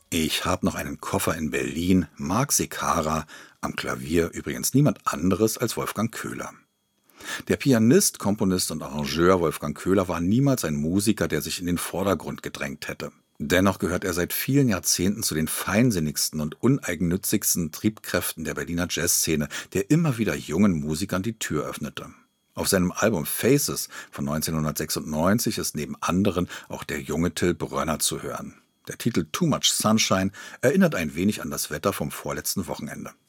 Ich habe noch einen Koffer in Berlin, Marc Secara, am Klavier übrigens niemand anderes als Wolfgang Köhler. Der Pianist, Komponist und Arrangeur Wolfgang Köhler war niemals ein Musiker, der sich in den Vordergrund gedrängt hätte. Dennoch gehört er seit vielen Jahrzehnten zu den feinsinnigsten und uneigennützigsten Triebkräften der Berliner Jazzszene, der immer wieder jungen Musikern die Tür öffnete. Auf seinem Album Faces von 1996 ist neben anderen auch der junge Till Brönner zu hören. Der Titel Too Much Sunshine erinnert ein wenig an das Wetter vom vorletzten Wochenende.